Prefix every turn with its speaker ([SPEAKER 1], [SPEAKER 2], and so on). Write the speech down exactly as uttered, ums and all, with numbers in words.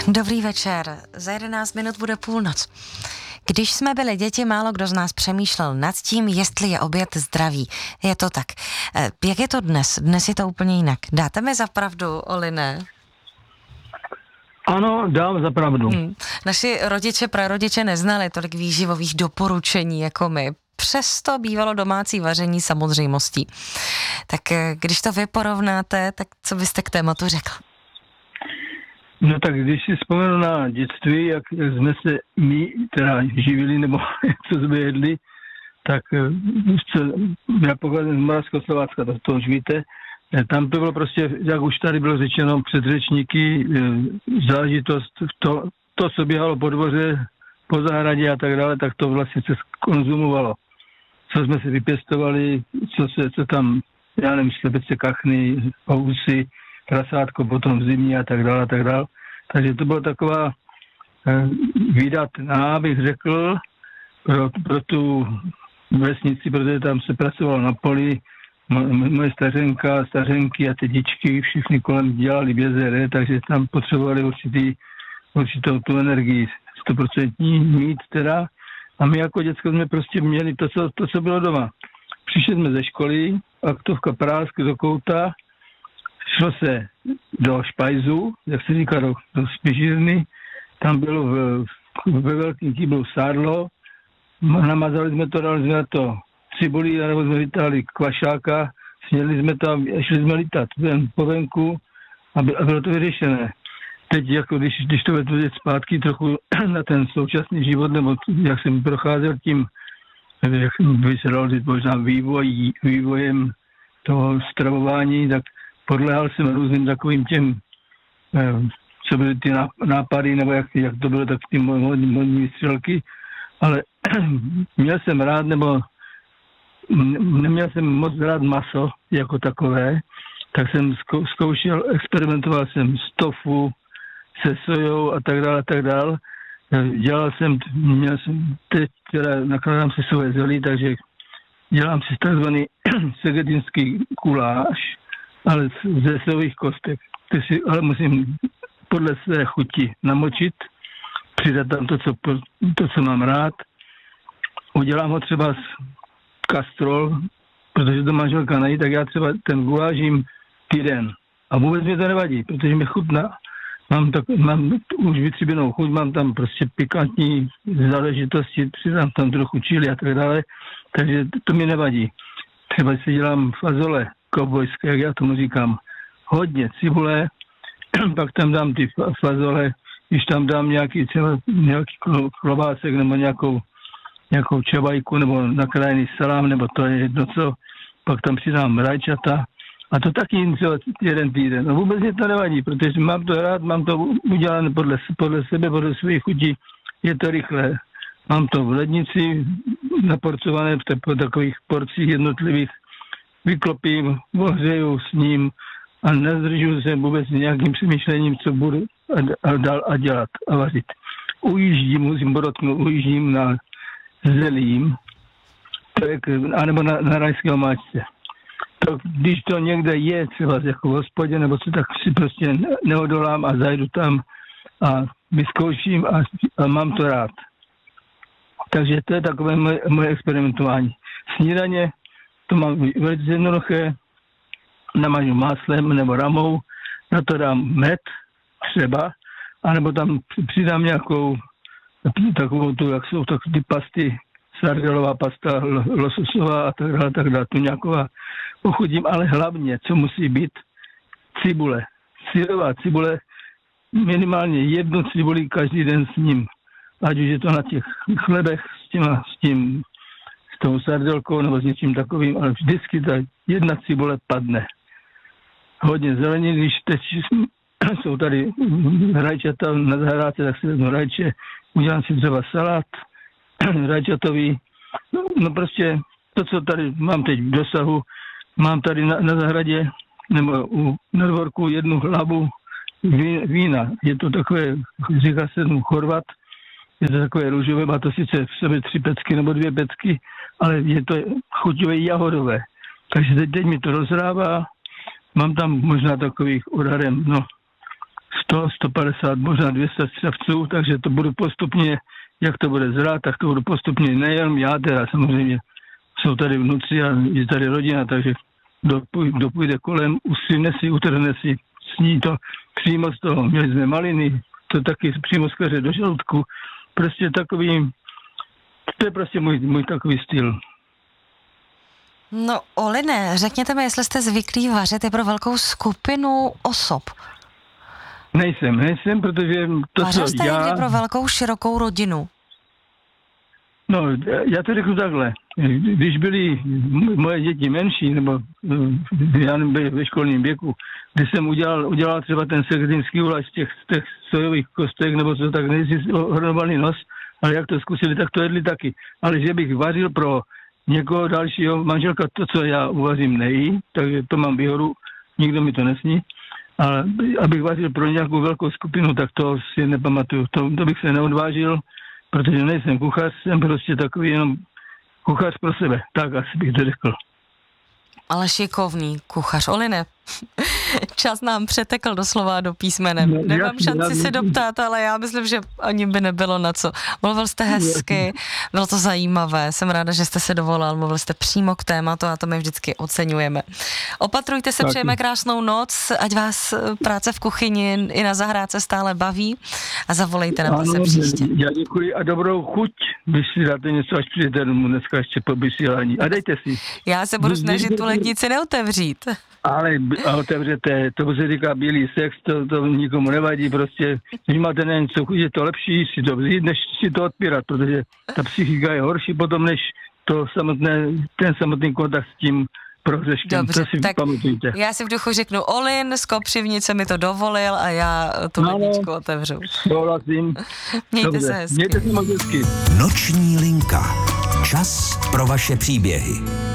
[SPEAKER 1] Dobrý večer, za jedenáct minut bude půlnoc. Když jsme byli děti, málo kdo z nás přemýšlel nad tím, jestli je oběd zdravý. Je to tak. Jak je to dnes? Dnes je to úplně jinak. Dáte mi za pravdu, Oline?
[SPEAKER 2] Ano, dám za pravdu.
[SPEAKER 1] Hmm. Naši rodiče, prarodiče neznali tolik výživových doporučení jako my. Přesto bývalo domácí vaření samozřejmostí. Tak když to vy porovnáte, tak co byste k tématu řekl?
[SPEAKER 2] No tak když si vzpomenu na dětství, jak, jak jsme se my teda živili, nebo co jsme jedli, tak co, já pocházím z Moravskoslezska, to, to už víte, tam to bylo prostě, jak už tady bylo řečeno před řečníky, záležitost, to, to, co běhalo po dvoře, po zahradě a tak dále, tak to vlastně se konzumovalo. Co jsme si vypěstovali, co se, co tam, já nevím, slepice, kachny, housy, prasátko potom v zimě a tak dále a tak dále. Takže to byla taková eh, výdatná, bych řekl, pro, pro tu vesnici, protože tam se pracovalo na poli. Moje stařenka, stařenky a ty děčky všichni kolem dělali bězere, takže tam potřebovali určitý, určitou tu energii, stoprocentní mít teda. A my jako děcko jsme prostě měli to, co, to, co bylo doma. Přišli jsme ze školy, aktovka prásk do kouta, šlo se do špajzu, jak se říká, do, do spižírny, tam bylo v, ve velkým kýblu sádlo, namazali jsme to, dali jsme na to cibulí, nebo jsme vytáhli kvašáka, snědli jsme to a šli jsme lítat ven po venku a bylo to vyřešené. Teď, jako když, když to vezmu zpátky trochu na ten současný život, nebo jak jsem procházel tím, jak by se dalo říct možná vývoj, vývojem toho stravování, tak podléhal jsem různým takovým těm, co byly ty nápady, nebo jak, jak to bylo, tak ty modní výstřelky, ale měl jsem rád, nebo neměl jsem moc rád maso jako takové, tak jsem zkoušel, experimentoval jsem s tofu, se sojou a tak dále, a tak dále. Dělal jsem, měl jsem teď, teda nakládám si svoje zelí, takže dělám si takzvaný segedinský kuláš, ale ze sojových kostek. To si, ale musím podle své chuti namočit, přidat tam to, co, to, co mám rád. Udělám ho třeba z kastrol, protože to manželka nejí, tak já třeba ten guláš jím týden. A vůbec mi to nevadí, protože mi chutná. Mám, tak, mám už vytříbenou chuť, mám tam prostě pikantní záležitosti, přidám tam trochu čili a tak dále, takže to mi nevadí. Třeba si dělám fazole kovbojské, jak já tomu říkám, hodně cibule, pak tam dám ty fazole, když tam dám nějaký, třeba nějaký klobásek nebo nějakou, nějakou čabajku nebo nakrájený salám, nebo to je jedno co, pak tam přidám rajčata. A to taky třeba jeden týden. No vůbec mě to nevadí, protože mám to rád, mám to udělané podle, podle sebe, podle svých chutí. Je to rychlé. Mám to v lednici naporcované v takových porcích jednotlivých. Vyklopím, ohřeju s ním a nezdržuji se vůbec nějakým přemýšlením, co budu a, a dál a dělat a vařit. Ujíždím, musím podotknout, ujíždím na zelím, anebo na, na rajského máčce. To, když to někde je, třeba jako v hospodě, nebo co, tak si prostě neodolám a zajdu tam a vyzkouším a, a mám to rád. Takže to je takové moje, moje experimentování. Snídaně, to mám velice jednoduché, namažu máslem nebo ramou, na to dám med třeba, anebo tam přidám nějakou takovou tu, jak jsou tak ty pasty, sardelová pasta, lososová a tak dále, tak dále, tu nějaková ochutím, ale hlavně, co musí být, cibule. Syrová cibule, minimálně jednu cibuli každý den s ním. Ať už je to na těch chlebech s tím, s tím, s tou sardelkou nebo s něčím takovým, ale vždycky ta jedna cibule padne. Hodně zeleniny, když teď jsou tady rajčata na zahrádce, tak si vezmu rajče, udělám si třeba salát, rajčatový, no, no prostě to, co tady mám teď v dosahu, mám tady na, na zahradě, nebo u, na dvorku jednu hlavu ví, vína. Je to takové, říká se mu chorvat, je to takové růžové, má to sice v sobě tři pecky nebo dvě pecky, ale je to chuťové jahodové. Takže teď, teď mi to rozrává, mám tam možná takových odhadem, no, sto, sto padesát, možná dvě stě střevců, takže to budu postupně, jak to bude zrát, tak to budu postupně, nejen já teda, samozřejmě jsou tady vnuci a je tady rodina, takže kdo, kdo půjde kolem, usvíme si, utrhne si, sní to přímo z toho. Měli jsme maliny, to taky přímo z keře do žaludku, prostě takový, to je prostě můj, můj takový styl.
[SPEAKER 1] No, Oline, řekněte mi, jestli jste zvyklí vařit i pro velkou skupinu osob.
[SPEAKER 2] Nejsem, nejsem, protože to,
[SPEAKER 1] Vařil
[SPEAKER 2] co
[SPEAKER 1] jste
[SPEAKER 2] já...
[SPEAKER 1] někdy pro velkou, širokou rodinu?
[SPEAKER 2] No, já to řeknu takhle. Když byly moje děti menší, nebo já byl ve školním věku, když jsem udělal, udělal třeba ten sekretinský úlaž z těch, z těch sojových kostek, nebo co tak nejsi ohromovaný nos, ale jak to zkusili, tak to jedli taky. Ale že bych vařil pro někoho dalšího, manželka to, co já uvařím, nejí, takže to mám výhodu, nikdo mi to nesní. Ale abych vařil pro nějakou velkou skupinu, tak to si nepamatuju. To, to bych se neodvážil, protože nejsem kuchař, jsem prostě takový jenom kuchař pro sebe. Tak asi bych to řekl.
[SPEAKER 1] Ale šikovný kuchař. Oline, čas nám přetekl doslova do písmenem.
[SPEAKER 2] No,
[SPEAKER 1] Nemám
[SPEAKER 2] jasný,
[SPEAKER 1] šanci
[SPEAKER 2] jasný.
[SPEAKER 1] si doptát, ale já myslím, že ani by nebylo na co. Mluvil jste hezky, bylo to zajímavé, jsem ráda, že jste se dovolal, mluvil jste přímo k tématu a to my vždycky oceňujeme. Opatrujte se,
[SPEAKER 2] Taky.
[SPEAKER 1] přejeme krásnou noc, ať vás práce v kuchyni i na zahrádce stále baví a zavolejte nám zase příště.
[SPEAKER 2] Já děkuji a dobrou chuť, když si dáte něco, až přijete domů dneska ještě po vysílání. A dejte si.
[SPEAKER 1] Já se budu snažit tu lednici neotevřít.
[SPEAKER 2] Ale a otevřete, to se říká bílý sex, to, to nikomu nevadí, prostě, když máte na něco chuť, je to lepší si to vzít, než si to odpírat, protože ta psychika je horší potom, než to samotné, ten samotný kontakt s tím prohřeškem.
[SPEAKER 1] Dobře,
[SPEAKER 2] to si
[SPEAKER 1] tak
[SPEAKER 2] pamatujte.
[SPEAKER 1] já si v duchu řeknu Olin z Kopřivnice mi to dovolil a já tu
[SPEAKER 2] Ano.
[SPEAKER 1] ledničku otevřu.
[SPEAKER 2] Souhlasím.
[SPEAKER 1] Mějte
[SPEAKER 2] Dobře.
[SPEAKER 1] se hezky.
[SPEAKER 2] Mějte se moc hezky.
[SPEAKER 3] Noční linka. Čas pro vaše příběhy.